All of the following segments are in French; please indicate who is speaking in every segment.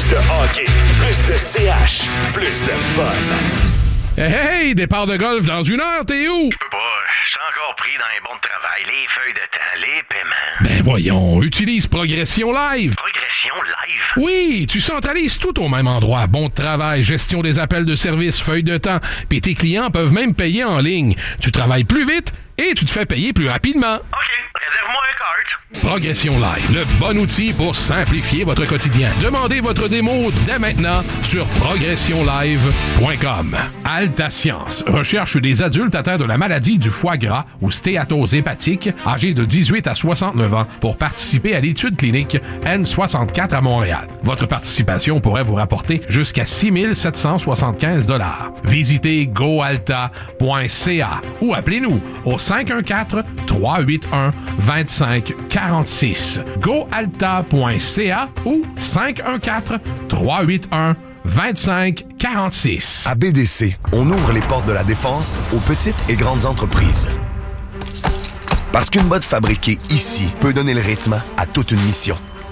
Speaker 1: de hockey, plus de CH, plus de fun.
Speaker 2: Hey, départ de golf dans 1 heure, t'es où?
Speaker 3: Je peux pas, je suis encore pris dans les bons de travail, les feuilles de temps, les paiements.
Speaker 2: Ben voyons, utilise Progression Live.
Speaker 3: Progression Live?
Speaker 2: Oui, tu centralises tout au même endroit. Bon de travail, gestion des appels de service, feuilles de temps, puis tes clients peuvent même payer en ligne. Tu travailles plus vite et tu te fais payer plus rapidement.
Speaker 3: OK, réserve-moi un cart.
Speaker 2: Progression Live, le bon outil pour simplifier votre quotidien. Demandez votre démo dès maintenant sur progressionlive.com. Alta Science recherche des adultes atteints de la maladie du foie gras ou stéatose hépatique, âgés de 18 à 69 ans, pour participer à l'étude clinique N64 à Montréal. Votre participation pourrait vous rapporter jusqu'à 6 775 $. Visitez goalta.ca ou appelez-nous au 514-381-2546. goalta.ca ou 514-381-2546.
Speaker 4: À BDC, on ouvre les portes de la défense aux petites et grandes entreprises. Parce qu'une botte fabriquée ici peut donner le rythme à toute une mission.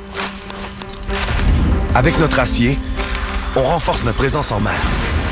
Speaker 4: Avec notre acier, on renforce notre présence en mer.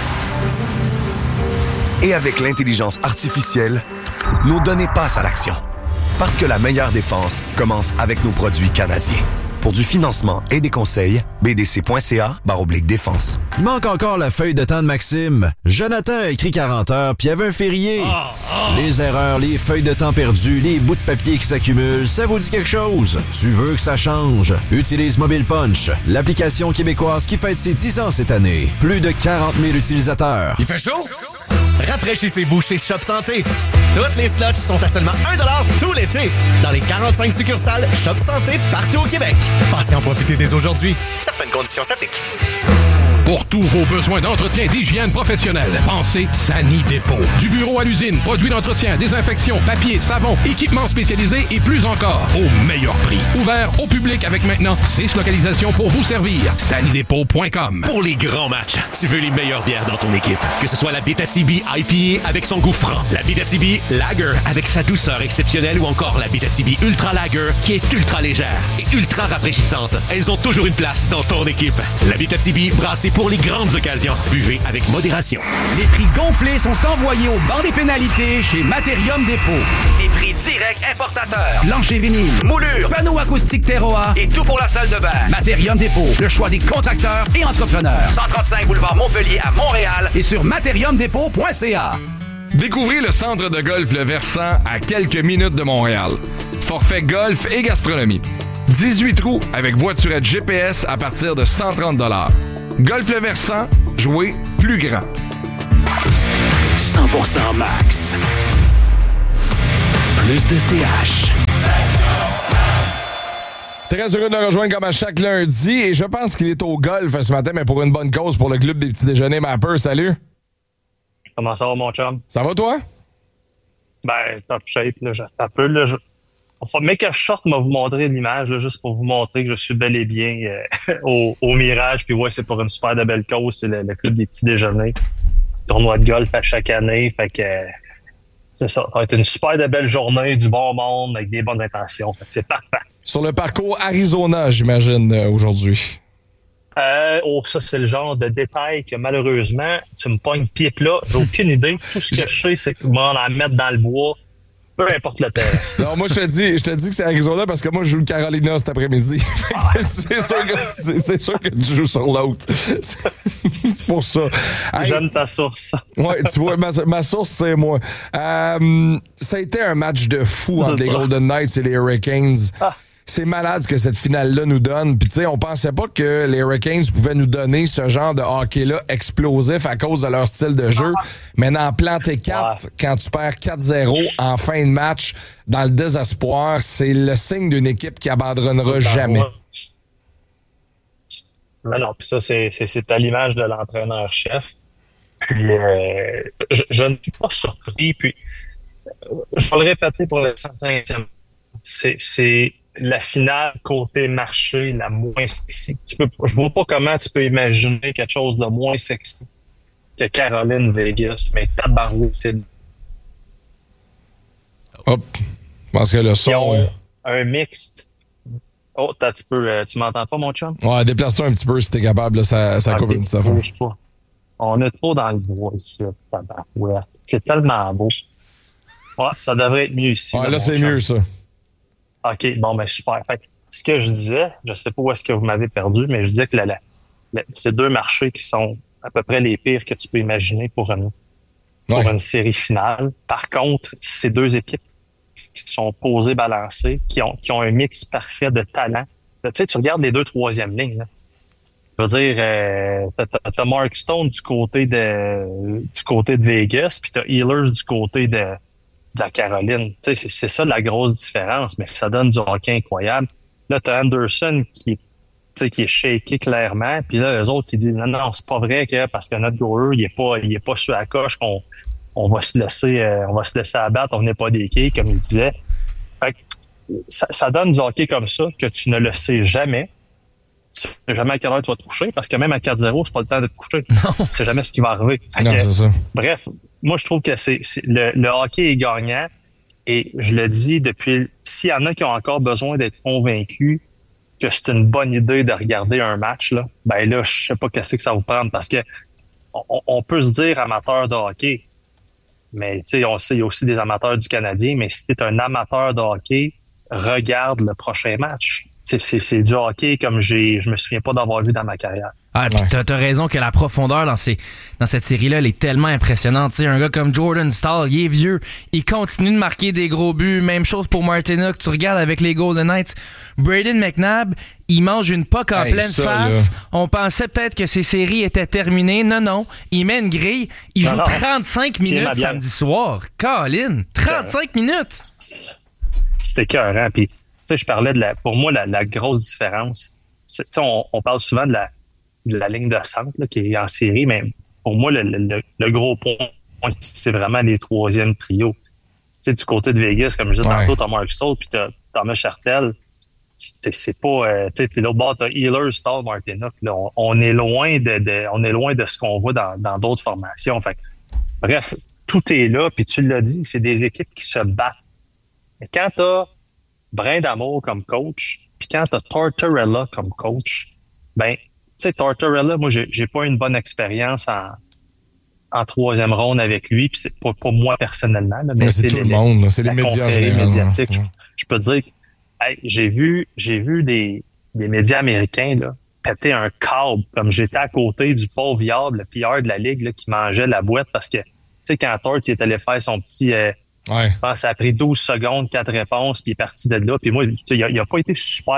Speaker 4: Et avec l'intelligence artificielle, nos données passent à l'action. Parce que la meilleure défense commence avec nos produits canadiens. Pour du financement et des conseils, bdc.ca/défense.
Speaker 5: Il manque encore la feuille de temps de Maxime. Jonathan a écrit 40 heures, puis il y avait un férié. Les erreurs, les feuilles de temps perdues, les bouts de papier qui s'accumulent, ça vous dit quelque chose? Tu veux que ça change? Utilise Mobile Punch, l'application québécoise qui fête ses 10 ans cette année. Plus de 40 000 utilisateurs.
Speaker 6: Il fait chaud? Rafraîchissez-vous chez Shop Santé. Toutes les slots sont à seulement 1$ tout l'été dans les 45 succursales Shop Santé partout au Québec. Passez en profiter dès aujourd'hui. Certaines conditions s'appliquent.
Speaker 2: Pour tous vos besoins d'entretien et d'hygiène professionnelle, pensez Sani Dépôt. Du bureau à l'usine, produits d'entretien, désinfection, papier, savon, équipements spécialisés et plus encore, au meilleur prix. Ouvert au public avec maintenant 6 localisations pour vous servir. sanidépôt.com.
Speaker 7: Pour les grands matchs, tu veux les meilleures bières dans ton équipe. Que ce soit la Abitibi IPA avec son goût franc, la Abitibi Lager avec sa douceur exceptionnelle ou encore la Abitibi Ultra Lager qui est ultra légère et ultra rafraîchissante. Elles ont toujours une place dans ton équipe. La Abitibi brassée pour les grandes occasions. Buvez avec modération.
Speaker 8: Les prix gonflés sont envoyés au banc des pénalités chez Materium Dépôt.
Speaker 3: Des prix directs importateurs.
Speaker 8: Plancher vinyle,
Speaker 3: Moulure,
Speaker 8: panneaux acoustiques Terroir
Speaker 3: et tout pour la salle de bain.
Speaker 8: Materium Dépôt, le choix des contracteurs et entrepreneurs.
Speaker 3: 135 boulevard Montpellier à Montréal
Speaker 8: Et sur materiumdépôt.ca.
Speaker 9: Découvrez le centre de golf Le Versant à quelques minutes de Montréal. Forfait golf et gastronomie. 18 trous avec voiturette GPS à partir de 130 $. Golf Le Versant, jouez plus grand.
Speaker 1: 100% max. Plus de CH.
Speaker 9: Très heureux de le rejoindre comme à chaque lundi et je pense qu'il est au golf ce matin, mais pour une bonne cause, pour le club des petits déjeuners Mapper. Salut!
Speaker 10: Comment ça va, mon chum?
Speaker 9: Ça va, toi?
Speaker 10: Ben, top shape, là. Un peu, là. Mais que je sorte, m'a vous montrer l'image, là, juste pour vous montrer que je suis bel et bien au Mirage. Puis ouais, c'est pour une super de belle cause. C'est le club des petits déjeuners. Tournoi de golf à chaque année. Fait que c'est ça. Ça va être une super de belle journée, du bon monde, avec des bonnes intentions. Fait que c'est parfait.
Speaker 9: Sur le parcours Arizona, j'imagine, aujourd'hui.
Speaker 10: Ça, c'est le genre de détail que malheureusement, tu me pognes pipe là. J'ai aucune idée. Tout ce que je sais, c'est que m'en mettre dans le bois. Peu importe le terrain.
Speaker 9: Non, moi, je te dis que c'est Arizona parce que moi, je joue le Carolina cet après-midi. C'est sûr que tu joues sur l'autre. C'est pour ça.
Speaker 10: J'aime ta source.
Speaker 9: Ouais, tu vois, ma source, c'est moi. Ça a été un match de fou entre les Golden Knights et les Hurricanes. C'est malade ce que cette finale-là nous donne. Puis tu sais, on pensait pas que les Hurricanes pouvaient nous donner ce genre de hockey-là explosif à cause de leur style de jeu. Mais d'en planter 4 quand tu perds 4-0 en fin de match dans le désespoir, c'est le signe d'une équipe qui abandonnera jamais.
Speaker 10: Non, puis ça, c'est à l'image de l'entraîneur-chef. Puis je ne suis pas surpris. Puis je vais le répéter pour le 105e. C'est la finale côté marché la moins sexy. Je vois pas comment tu peux imaginer quelque chose de moins sexy que Caroline Vegas, mais tabarouette, c'est...
Speaker 9: Hop, parce que le son...
Speaker 10: Ils ont un mixte Oh, t'as un petit peu, tu m'entends pas, mon chum?
Speaker 9: Ouais, déplace-toi un petit peu si t'es capable, là, ça coupe une petite affaire.
Speaker 10: Bouge pas. On est trop dans le bois ici, ouais. C'est tellement beau. Ouais, ça devrait être mieux ici.
Speaker 9: Ouais, là, c'est mieux, ça.
Speaker 10: OK, bon, ben super. Fait que, ce que je disais, je sais pas où est-ce que vous m'avez perdu, mais je disais que ces deux marchés qui sont à peu près les pires que tu peux imaginer pour une série finale. Par contre, ces deux équipes qui sont posées, balancées, qui ont un mix parfait de talent. Tu sais, tu regardes les deux troisième lignes, là. Je veux dire, t'as Mark Stone du côté de Vegas, puis t'as Healers du côté de la Caroline. Tu sais, c'est ça la grosse différence, mais ça donne du hockey incroyable. Là, t'as Anderson qui est shaké clairement, puis là, eux autres qui disent non, c'est pas vrai que parce que notre goaler, il est pas sur la coche qu'on va se laisser abattre, on n'est pas des quilles, comme il disait. Fait que ça donne du hockey comme ça que tu ne le sais jamais. Tu sais jamais à quelle heure tu vas te coucher, parce que même à 4-0, c'est pas le temps de te coucher.
Speaker 9: Non.
Speaker 10: Tu sais jamais ce qui va arriver.
Speaker 9: Non, c'est ça.
Speaker 10: Bref, moi, je trouve que le hockey est gagnant, et je le dis depuis, s'il y en a qui ont encore besoin d'être convaincus que c'est une bonne idée de regarder un match, là, ben là, je sais pas qu'est-ce que ça va prendre, parce que on peut se dire amateur de hockey, mais tu sais, on sait, il y a aussi des amateurs du Canadien, mais si t'es un amateur de hockey, regarde le prochain match. C'est du hockey comme je me souviens pas d'avoir vu dans ma carrière.
Speaker 11: Ah, puis t'as raison que la profondeur dans cette série-là, elle est tellement impressionnante. T'sais, un gars comme Jordan Staal, il est vieux, il continue de marquer des gros buts. Même chose pour Martinook. Tu regardes avec les Golden Knights. Braden McNabb, il mange une puck en pleine face. Là. On pensait peut-être que ces séries étaient terminées. Non. Il met une grille. Il joue 35 minutes samedi soir. Colin, 35 minutes!
Speaker 10: C'était écœurant. Puis, tu sais, je parlais pour moi, la grosse différence. On parle souvent de la ligne de centre là, qui est en série, mais pour moi, le gros point, c'est vraiment les troisièmes trios. Tu sais, du côté de Vegas, comme je disais tantôt, t'as Mark Stone puis t'as Thomas Chartel. C'est pas... tu sais, puis l'autre bord, t'as Healers, Staal, Martinook. On est loin de ce qu'on voit dans d'autres formations. Fait, bref, tout est là, puis tu l'as dit, c'est des équipes qui se battent. Mais quand t'as Brindamour comme coach, puis quand t'as Tortorella comme coach, ben, tu sais, Tortorella, moi, j'ai pas une bonne expérience en troisième ronde avec lui, puis c'est pas moi personnellement, là, mais
Speaker 9: c'est tout le monde, c'est les médias
Speaker 10: médiatiques. Je peux te dire, hey, j'ai vu des médias américains là péter un câble, comme j'étais à côté du pauvre Yard, le pilleur de la ligue, là, qui mangeait la boîte parce que, tu sais, quand Tort, il est allé faire son petit... Je pense que ça a pris 12 secondes, 4 réponses, puis il est parti de là. Puis moi, il a pas été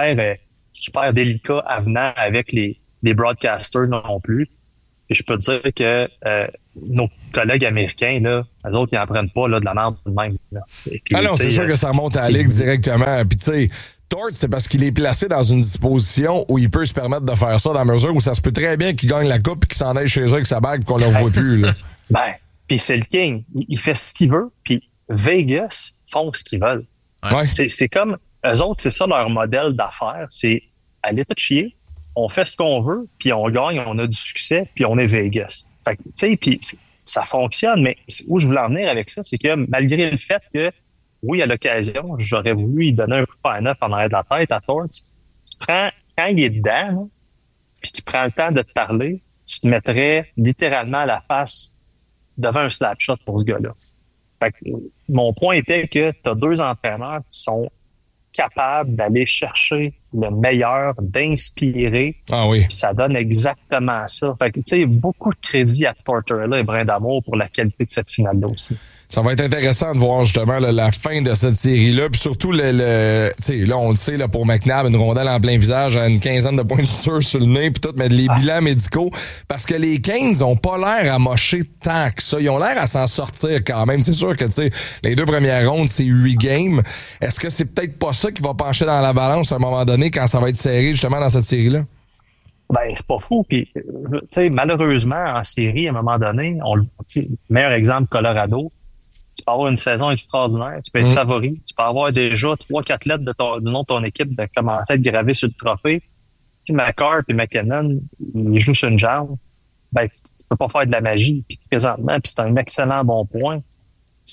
Speaker 10: super délicat, avenant avec les broadcasters non plus. Et je peux te dire que nos collègues américains, là, eux autres, ils n'en prennent pas là, de la merde de même. Là. Puis,
Speaker 9: non, c'est sûr que ça remonte à la Ligue directement. Puis tu sais, Tort, c'est parce qu'il est placé dans une disposition où il peut se permettre de faire ça dans la mesure où ça se peut très bien qu'il gagne la coupe et qu'il s'en aille chez eux avec sa bague et qu'on ne le revoit plus. Là.
Speaker 10: Ben, puis c'est le king. Il fait ce qu'il veut, puis Vegas font ce qu'ils veulent.
Speaker 9: Ouais.
Speaker 10: C'est comme, eux autres, c'est ça leur modèle d'affaires. C'est aller te chier, on fait ce qu'on veut, puis on gagne, on a du succès, puis on est Vegas. Fait que, tu sais, puis ça fonctionne, mais où je voulais en venir avec ça, c'est que malgré le fait que, oui, à l'occasion, j'aurais voulu lui donner un coup de neuf en arrière de la tête à Tort, tu prends, quand il est dedans, là, puis qu'il prend le temps de te parler, tu te mettrais littéralement à la face devant un slap shot pour ce gars-là. Fait que, mon point était que tu as deux entraîneurs qui sont capables d'aller chercher le meilleur, d'inspirer.
Speaker 9: Ah oui.
Speaker 10: Puis ça donne exactement ça. Fait que, tu sais, beaucoup de crédit à Tortorella et Brindamour pour la qualité de cette finale-là aussi.
Speaker 9: Ça va être intéressant de voir justement là, la fin de cette série-là. Puis surtout, tu sais, là, on le sait, là, pour McNabb, une rondelle en plein visage à une quinzaine de points de suture sur le nez, puis tout, mais les bilans médicaux. Parce que les Kings ont pas l'air à mocher tant que ça. Ils ont l'air à s'en sortir quand même. C'est sûr que, tu sais, les deux premières rondes, c'est 8 games. Est-ce que c'est peut-être pas ça qui va pencher dans la balance à un moment donné quand ça va être serré, justement, dans cette série-là?
Speaker 10: Ben, c'est pas fou. Puis, tu sais, malheureusement, en série, à un moment donné, meilleur exemple, Colorado. Tu peux avoir une saison extraordinaire, tu peux être favori, tu peux avoir déjà 3-4 lettres du nom de ton équipe de commencer à être gravé sur le trophée. Puis McCarr et McKinnon, ils jouent sur une jambe. Ben, tu peux pas faire de la magie. Puis présentement, puis c'est un excellent bon point.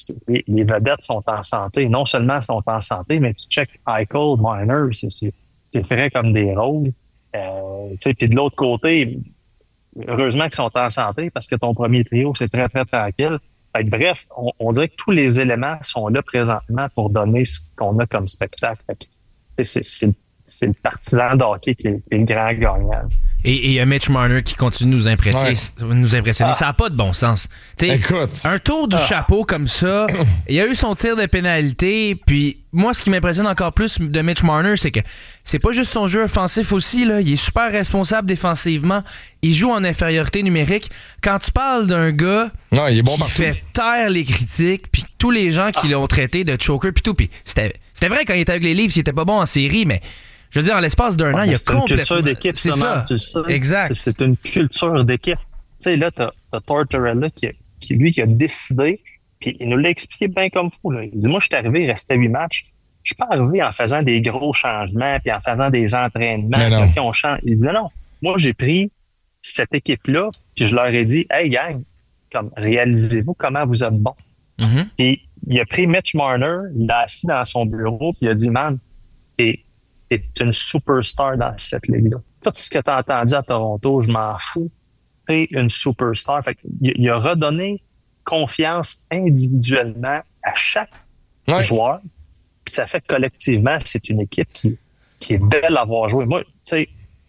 Speaker 10: Les vedettes sont en santé. Non seulement sont en santé, mais tu check Eichel, Marner, c'est frais comme des rôles. Puis de l'autre côté, heureusement qu'ils sont en santé parce que ton premier trio, c'est très, très tranquille. Fait que, bref, on dirait que tous les éléments sont là présentement pour donner ce qu'on a comme spectacle. Fait que, c'est le partisan de hockey qui est le grand gagnant.
Speaker 11: Et il y a Mitch Marner qui continue de nous impressionner. Ça n'a pas de bon sens.
Speaker 9: Écoute.
Speaker 11: Un tour du chapeau comme ça, il a eu son tir de pénalité, puis moi, ce qui m'impressionne encore plus de Mitch Marner, c'est que c'est pas juste son jeu offensif aussi, là. Il est super responsable défensivement. Il joue en infériorité numérique. Quand tu parles d'un gars
Speaker 9: il est bon
Speaker 11: qui
Speaker 9: partout.
Speaker 11: fait taire les critiques, puis tous les gens qui l'ont traité de choker, puis tout, puis c'était vrai quand il était avec les Leafs, il était pas bon en série, mais je veux dire, en l'espace d'un an, il y a complètement...
Speaker 10: C'est une culture d'équipe,
Speaker 11: c'est ça.
Speaker 10: Tu le sais.
Speaker 11: Exact.
Speaker 10: C'est une culture d'équipe. Tu sais, là, t'as Tortorella qui a décidé, puis il nous l'a expliqué bien comme fou. Là. Il dit, moi, je suis arrivé, il restait 8 matchs. Je suis pas arrivé en faisant des gros changements, puis en faisant des entraînements, puis on change. Il disait, non, moi, j'ai pris cette équipe-là, puis je leur ai dit, hey, gang, réalisez-vous comment vous êtes bon.
Speaker 11: Mm-hmm.
Speaker 10: Puis il a pris Mitch Marner, il l'a assis dans son bureau, puis il a dit, man, t'es une superstar dans cette ligue-là. Tout ce que tu as entendu à Toronto, je m'en fous. T'es une superstar. Fait il a redonné confiance individuellement à chaque joueur. Puis ça fait que collectivement, c'est une équipe qui est belle à voir jouer. Moi, tu sais,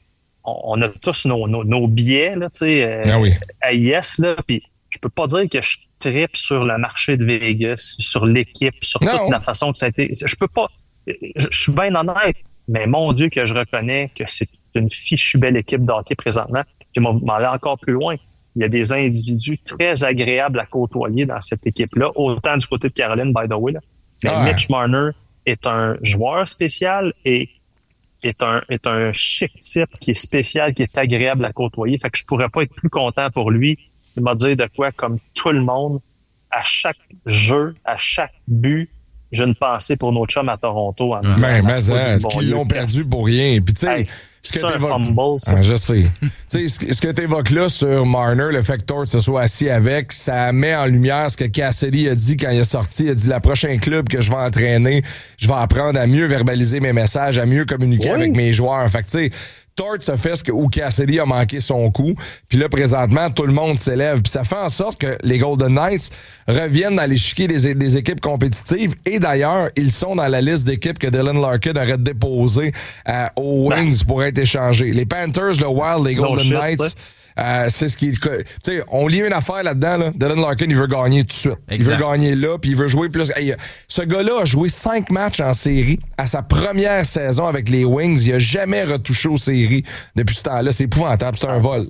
Speaker 10: on a tous nos billets, là, tu sais, AIS, là, puis je peux pas dire que je trippe sur le marché de Vegas, sur l'équipe, sur toute la façon que ça a été. Je peux pas. Je suis bien honnête. Mais mon Dieu que je reconnais que c'est une fichue belle équipe de hockey présentement. Je m'en vais encore plus loin. Il y a des individus très agréables à côtoyer dans cette équipe-là, autant du côté de Caroline, by the way. Là. Mais Mitch Marner est un joueur spécial et est un chic type qui est spécial, qui est agréable à côtoyer. Fait que je pourrais pas être plus content pour lui. Il m'a dit de quoi, comme tout le monde, à chaque jeu, à chaque but, j'ai une pensée pour nos chums à Toronto.
Speaker 9: Est-ce qu'ils l'ont perdu pour rien? Puis, tu sais, ce que t'évoques. Je sais. Tu sais, ce que t'évoques là sur Marner, le fait que Tort se soit assis avec, ça met en lumière ce que Cassidy a dit quand il est sorti. Il a dit, la prochaine club que je vais entraîner, je vais apprendre à mieux verbaliser mes messages, à mieux communiquer avec mes joueurs. Fait que, tu sais, Tort se fait où Cassidy a manqué son coup. Puis là, présentement, tout le monde s'élève. Puis ça fait en sorte que les Golden Knights reviennent dans l'échiquier des équipes compétitives. Et d'ailleurs, ils sont dans la liste d'équipes que Dylan Larkin aurait déposé aux Wings pour être échangés. Les Panthers, le Wild, les Golden Knights... c'est ce qui est... Tu sais, on lit une affaire là-dedans, là. Dylan Larkin, il veut gagner tout de suite. Exact. Il veut gagner là, puis il veut jouer plus... Hey, ce gars-là a joué 5 matchs en série à sa première saison avec les Wings. Il a jamais retouché aux séries depuis ce temps-là. C'est épouvantable, c'est un vol.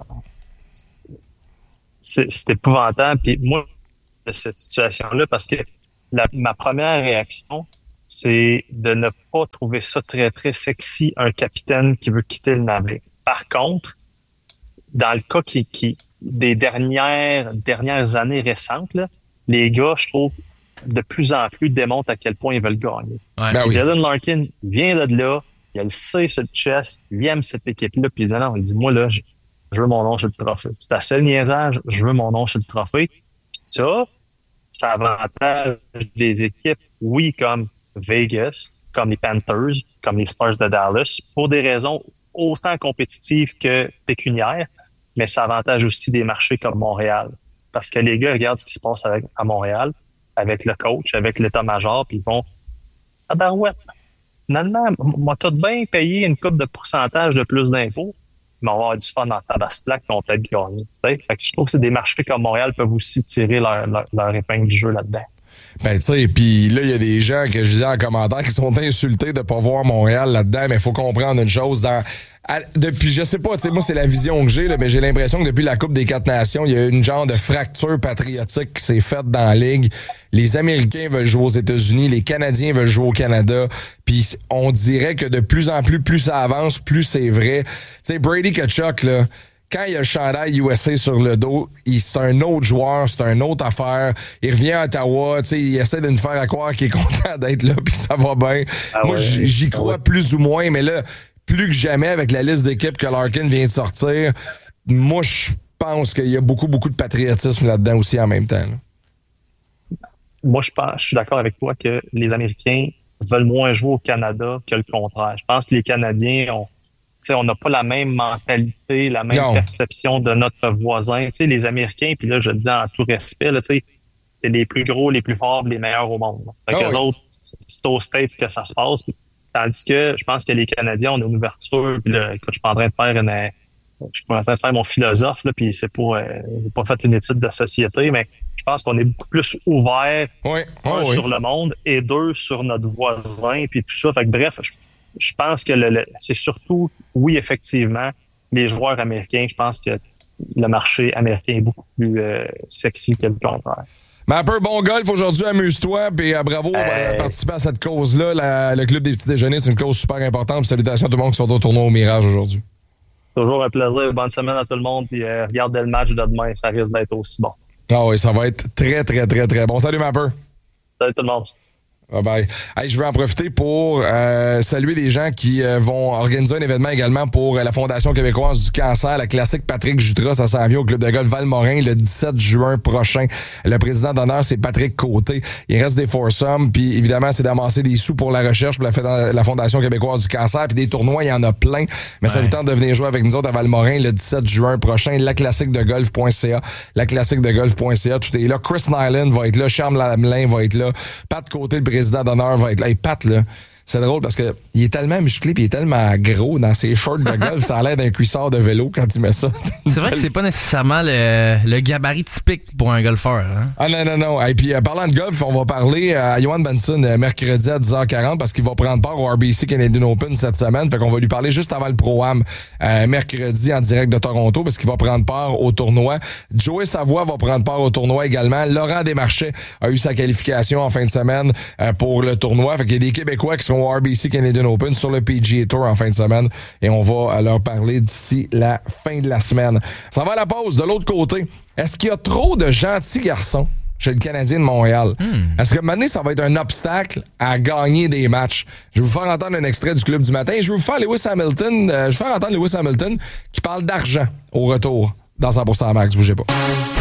Speaker 10: C'est épouvantable, puis moi, de cette situation-là, parce que ma première réaction, c'est de ne pas trouver ça très, très sexy, un capitaine qui veut quitter le navire. Par contre, dans le cas des dernières années récentes, là, les gars, je trouve, de plus en plus démontrent à quel point ils veulent gagner. Dylan Larkin, il vient de là, il a le C sur le chest, il aime cette équipe-là, puis il dit non, il dit, moi, là, je veux mon nom sur le trophée. C'est assez le niaisage, je veux mon nom sur le trophée. Puis ça avantage des équipes, oui, comme Vegas, comme les Panthers, comme les Stars de Dallas, pour des raisons autant compétitives que pécuniaires, mais ça avantage aussi des marchés comme Montréal. Parce que les gars regardent ce qui se passe à Montréal, avec le coach, avec l'état-major, puis ils vont « Ah ben ouais, finalement, moi, tout bien payé une coupe de pourcentage de plus d'impôts, mais on va avoir du fun dans Tabaslac, puis on va peut-être gagner. » Fait que je trouve que c'est des marchés comme Montréal peuvent aussi tirer leur épingle du jeu là-dedans.
Speaker 9: Ben, tu sais, puis là, il y a des gens que je disais en commentaire qui sont insultés de pas voir Montréal là-dedans, mais il faut comprendre une chose. Depuis, je sais pas, tu sais, moi, c'est la vision que j'ai, là, mais j'ai l'impression que depuis la Coupe des 4 Nations, il y a une genre de fracture patriotique qui s'est faite dans la Ligue. Les Américains veulent jouer aux États-Unis, les Canadiens veulent jouer au Canada, puis on dirait que de plus en plus ça avance, plus c'est vrai. Tu sais, Brady Tkachuk, là, quand il a le chandail USA sur le dos, c'est un autre joueur, c'est une autre affaire. Il revient à Ottawa, tu sais, il essaie de nous faire croire qu'il est content d'être là, puis ça va bien. Moi, j'y crois plus ou moins, mais là, plus que jamais, avec la liste d'équipes que Larkin vient de sortir, moi, je pense qu'il y a beaucoup de patriotisme là-dedans aussi en même temps. Là.
Speaker 10: Moi, je suis d'accord avec toi que les Américains veulent moins jouer au Canada que le contraire. Je pense que les Canadiens on n'a pas la même mentalité, la même perception de notre voisin. T'sais, les Américains, puis là, je le dis en tout respect, là, c'est les plus gros, les plus forts, les meilleurs au monde. Fait que l'autre, c'est aux States que ça se passe. Tandis que je pense que les Canadiens, on a une ouverture. Puis là, écoute, je suis en train de faire mon philosophe, là, puis c'est j'ai pas fait une étude de société, mais je pense qu'on est beaucoup plus ouvert sur le monde et deux sur notre voisin, puis tout ça. Fait que bref, je pense que c'est surtout, oui, effectivement, les joueurs américains, je pense que le marché américain est beaucoup plus sexy que le contraire.
Speaker 9: Mapper, bon golf aujourd'hui, amuse-toi, puis bravo de participer à cette cause-là. Le Club des petits déjeuners, c'est une cause super importante. Puis salutations à tout le monde qui sont au tournoi au Mirage aujourd'hui.
Speaker 10: Toujours un plaisir. Bonne semaine à tout le monde. Puis regardez le match de demain, ça risque d'être aussi bon.
Speaker 9: Ah oui, ça va être très, très, très, très bon. Salut, Mapper.
Speaker 10: Salut tout le monde.
Speaker 9: Bye. Hey, je veux en profiter pour saluer les gens qui vont organiser un événement également pour la Fondation québécoise du cancer, la classique Patrick Jutras. Ça s'en vient au club de golf Valmorin le 17 juin prochain. Le président d'honneur, c'est Patrick Côté. Il reste des foursomes, puis évidemment, c'est d'amasser des sous pour la recherche pour la Fondation québécoise du cancer. Puis des tournois, il y en a plein. Mais ça vous tente de venir jouer avec nous autres à Valmorin le 17 juin prochain. Laclassiquedegolf.ca. Laclassiquedegolf.ca. Tout est là. Chris Nyland va être là. Charles Lamelin va être là. Pat Côté, le président d'honneur, va être là. Hey, Pat, là, c'est drôle parce que il est tellement musclé puis il est tellement gros dans ses shorts de golf, ça a l'air d'un cuissard de vélo quand il met ça.
Speaker 11: C'est vrai que c'est pas nécessairement le gabarit typique pour un golfeur. Hein?
Speaker 9: Ah non. Et puis parlant de golf, on va parler à Johan Benson mercredi à 10h40 parce qu'il va prendre part au RBC Canadian Open cette semaine. Fait qu'on va lui parler juste avant le Pro-Am mercredi en direct de Toronto parce qu'il va prendre part au tournoi. Joey Savoie va prendre part au tournoi également. Laurent Desmarchais a eu sa qualification en fin de semaine pour le tournoi. Fait qu'il y a des Québécois qui sont au RBC Canadian Open sur le PGA Tour en fin de semaine et on va leur parler d'ici la fin de la semaine. Ça va à la pause. De l'autre côté, est-ce qu'il y a trop de gentils garçons chez le Canadien de Montréal? Est-ce que maintenant, ça va être un obstacle à gagner des matchs? Je vais vous faire entendre un extrait du Club du matin et je vais vous faire entendre Lewis Hamilton qui parle d'argent au retour dans 100% Max. Bougez pas.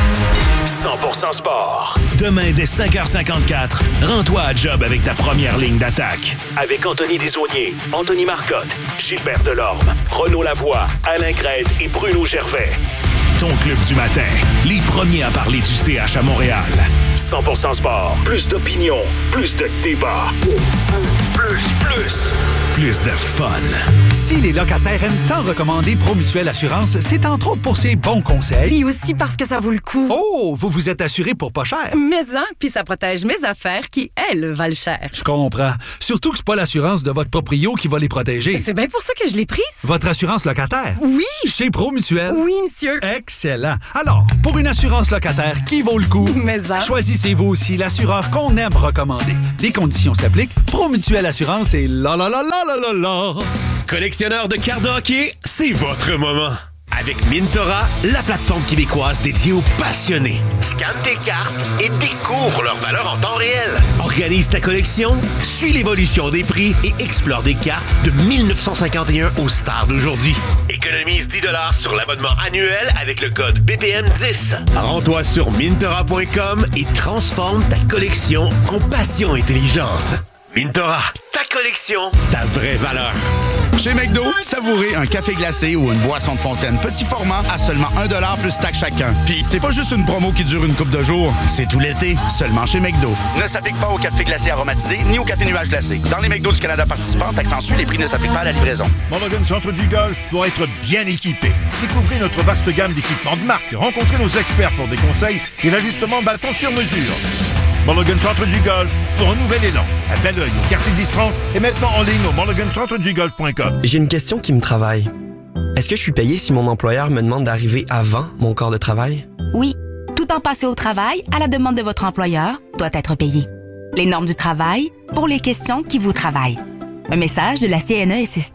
Speaker 1: 100% sport.
Speaker 12: Demain, dès 5h54, rends-toi à job avec ta première ligne d'attaque. Avec Anthony Desaulniers, Anthony Marcotte, Gilbert Delorme, Renaud Lavoie, Alain Crête et Bruno Gervais. Ton club du matin, les premiers à parler du CH à Montréal.
Speaker 1: 100% sport. Plus d'opinion, plus de débat.
Speaker 12: Plus de fun.
Speaker 13: Si les locataires aiment tant recommander Promutuelle Assurance, c'est entre autres pour ses bons conseils.
Speaker 14: Et aussi parce que ça vaut le coup.
Speaker 13: Oh, vous vous êtes assuré pour pas cher.
Speaker 14: Mais puis ça protège mes affaires qui, elles, valent cher.
Speaker 13: Je comprends. Surtout que c'est pas l'assurance de votre proprio qui va les protéger.
Speaker 14: C'est bien pour ça que je l'ai prise.
Speaker 13: Votre assurance locataire?
Speaker 14: Oui.
Speaker 13: Chez Promutuelle?
Speaker 14: Oui, monsieur.
Speaker 13: Excellent. Alors, pour une assurance locataire qui vaut le coup, choisissez-vous aussi l'assureur qu'on aime recommander. Les conditions s'appliquent. Promutuelle Assurance et la.
Speaker 7: Collectionneur de cartes de hockey, c'est votre moment. Avec Mintora, la plateforme québécoise dédiée aux passionnés. Scanne tes cartes et découvre leur valeur en temps réel. Organise ta collection, suis l'évolution des prix et explore des cartes de 1951 aux stars d'aujourd'hui. Économise 10$ sur l'abonnement annuel avec le code BPM10. Rends-toi sur Mintora.com et transforme ta collection en passion intelligente. Mintora, ta collection, ta vraie valeur.
Speaker 8: Chez McDo, savourez un café glacé ou une boisson de fontaine petit format à seulement 1$ plus taxe chacun. Puis c'est pas juste une promo qui dure une couple de jours, c'est tout l'été, seulement chez McDo. Ne s'applique pas au café glacé aromatisé ni au café nuage glacé. Dans les McDo du Canada participants, taxe en sus, les prix ne s'appliquent pas à la livraison.
Speaker 15: Mulligan Centre du Golf pour être bien équipé. Découvrez notre vaste gamme d'équipements de marque. Rencontrez nos experts pour des conseils et l'ajustement bâton sur mesure. Mulligan Centre du Golf pour un nouvel élan. À Belleuil, au quartier 1030 et maintenant en ligne au mulligancentredugolf.com.
Speaker 16: J'ai une question qui me travaille. Est-ce que je suis payé si mon employeur me demande d'arriver avant mon corps de travail?
Speaker 17: Oui. Tout temps passé au travail, à la demande de votre employeur, doit être payé. Les normes du travail pour les questions qui vous travaillent. Un message de la CNESST.